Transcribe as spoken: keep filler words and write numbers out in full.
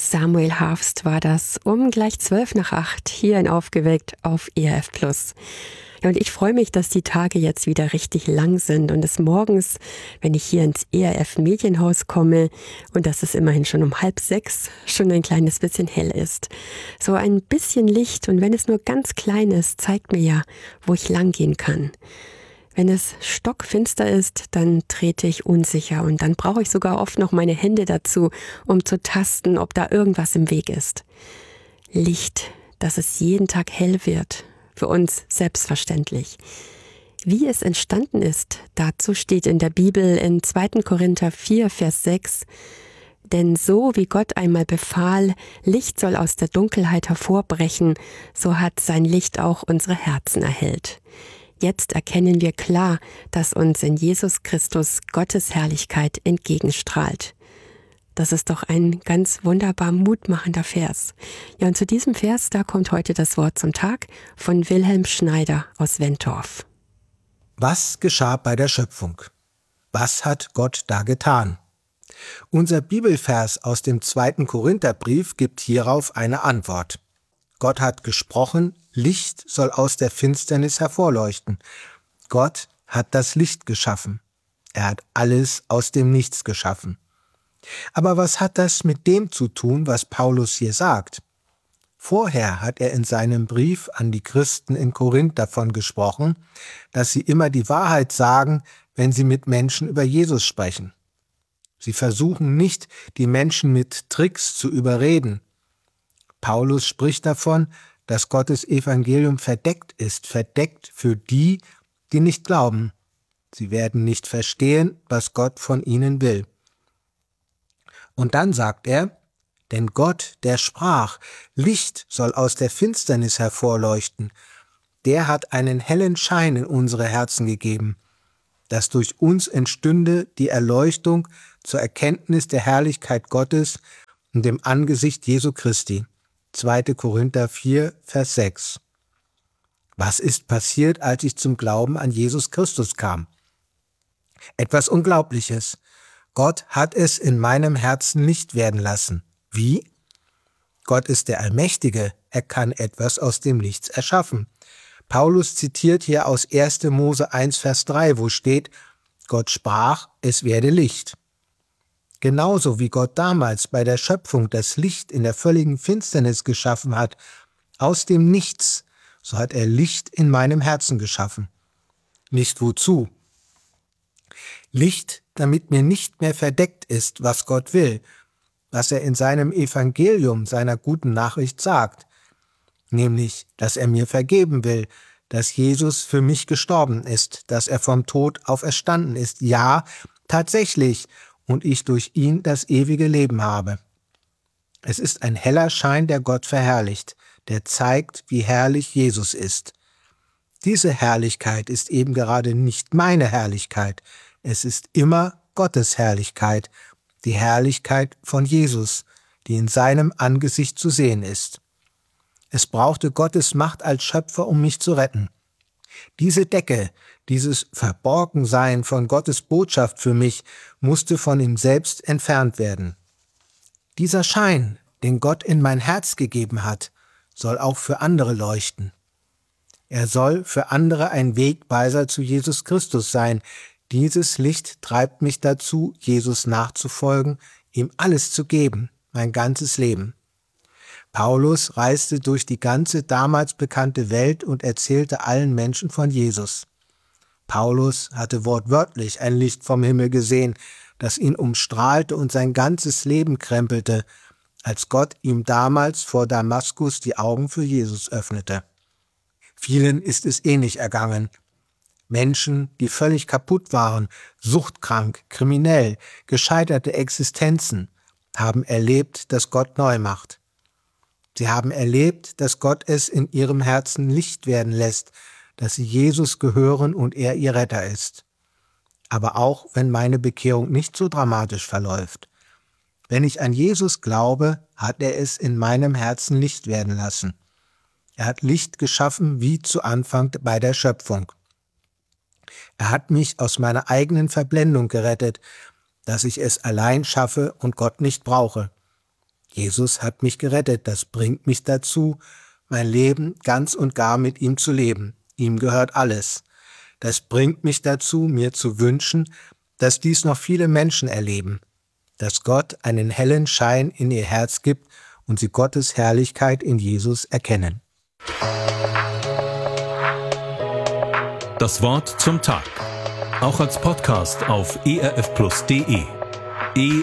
Samuel Harfst war das, um gleich zwölf nach acht hier in Aufgeweckt auf E R F Plus. Ja, und ich freue mich, dass die Tage jetzt wieder richtig lang sind und es morgens, wenn ich hier ins E R F Medienhaus komme und dass es immerhin schon um halb sechs schon ein kleines bisschen hell ist. So ein bisschen Licht, und wenn es nur ganz klein ist, zeigt mir ja, wo ich lang gehen kann. Wenn es stockfinster ist, dann trete ich unsicher und dann brauche ich sogar oft noch meine Hände dazu, um zu tasten, ob da irgendwas im Weg ist. Licht, dass es jeden Tag hell wird, für uns selbstverständlich. Wie es entstanden ist, dazu steht in der Bibel in zweiter Korinther vier, Vers sechs: Denn so wie Gott einmal befahl, Licht soll aus der Dunkelheit hervorbrechen, so hat sein Licht auch unsere Herzen erhellt. Jetzt erkennen wir klar, dass uns in Jesus Christus Gottes Herrlichkeit entgegenstrahlt. Das ist doch ein ganz wunderbar mutmachender Vers. Ja, und zu diesem Vers, da kommt heute das Wort zum Tag von Wilhelm Schneider aus Wentorf. Was geschah bei der Schöpfung? Was hat Gott da getan? Unser Bibelvers aus dem zweiten Korintherbrief gibt hierauf eine Antwort. Gott hat gesprochen, Licht soll aus der Finsternis hervorleuchten. Gott hat das Licht geschaffen. Er hat alles aus dem Nichts geschaffen. Aber was hat das mit dem zu tun, was Paulus hier sagt? Vorher hat er in seinem Brief an die Christen in Korinth davon gesprochen, dass sie immer die Wahrheit sagen, wenn sie mit Menschen über Jesus sprechen. Sie versuchen nicht, die Menschen mit Tricks zu überreden. Paulus spricht davon, dass Gottes Evangelium verdeckt ist, verdeckt für die, die nicht glauben. Sie werden nicht verstehen, was Gott von ihnen will. Und dann sagt er, denn Gott, der sprach, Licht soll aus der Finsternis hervorleuchten, der hat einen hellen Schein in unsere Herzen gegeben, dass durch uns entstünde die Erleuchtung zur Erkenntnis der Herrlichkeit Gottes und dem Angesicht Jesu Christi. zweiter Korinther vier, Vers sechs. Was ist passiert, als ich zum Glauben an Jesus Christus kam? Etwas Unglaubliches. Gott hat es in meinem Herzen Licht werden lassen. Wie? Gott ist der Allmächtige. Er kann etwas aus dem Nichts erschaffen. Paulus zitiert hier aus erster Mose eins, Vers drei, wo steht, Gott sprach, es werde Licht. Genauso wie Gott damals bei der Schöpfung das Licht in der völligen Finsternis geschaffen hat, aus dem Nichts, so hat er Licht in meinem Herzen geschaffen. Nicht wozu? Licht, damit mir nicht mehr verdeckt ist, was Gott will, was er in seinem Evangelium, seiner guten Nachricht sagt, nämlich, dass er mir vergeben will, dass Jesus für mich gestorben ist, dass er vom Tod auferstanden ist, ja, tatsächlich, und ich durch ihn das ewige Leben habe. Es ist ein heller Schein, der Gott verherrlicht, der zeigt, wie herrlich Jesus ist. Diese Herrlichkeit ist eben gerade nicht meine Herrlichkeit, es ist immer Gottes Herrlichkeit, die Herrlichkeit von Jesus, die in seinem Angesicht zu sehen ist. Es brauchte Gottes Macht als Schöpfer, um mich zu retten. Diese Decke, dieses Verborgensein von Gottes Botschaft für mich, musste von ihm selbst entfernt werden. Dieser Schein, den Gott in mein Herz gegeben hat, soll auch für andere leuchten. Er soll für andere ein Wegweiser zu Jesus Christus sein. Dieses Licht treibt mich dazu, Jesus nachzufolgen, ihm alles zu geben, mein ganzes Leben. Paulus reiste durch die ganze damals bekannte Welt und erzählte allen Menschen von Jesus. Paulus hatte wortwörtlich ein Licht vom Himmel gesehen, das ihn umstrahlte und sein ganzes Leben krempelte, als Gott ihm damals vor Damaskus die Augen für Jesus öffnete. Vielen ist es ähnlich ergangen. Menschen, die völlig kaputt waren, suchtkrank, kriminell, gescheiterte Existenzen, haben erlebt, dass Gott neu macht. Sie haben erlebt, dass Gott es in ihrem Herzen Licht werden lässt, dass sie Jesus gehören und er ihr Retter ist. Aber auch wenn meine Bekehrung nicht so dramatisch verläuft. Wenn ich an Jesus glaube, hat er es in meinem Herzen Licht werden lassen. Er hat Licht geschaffen wie zu Anfang bei der Schöpfung. Er hat mich aus meiner eigenen Verblendung gerettet, dass ich es allein schaffe und Gott nicht brauche. Jesus hat mich gerettet, das bringt mich dazu, mein Leben ganz und gar mit ihm zu leben. Ihm gehört alles. Das bringt mich dazu, mir zu wünschen, dass dies noch viele Menschen erleben, dass Gott einen hellen Schein in ihr Herz gibt und sie Gottes Herrlichkeit in Jesus erkennen. Das Wort zum Tag. Auch als Podcast auf e r f plus punkt d e.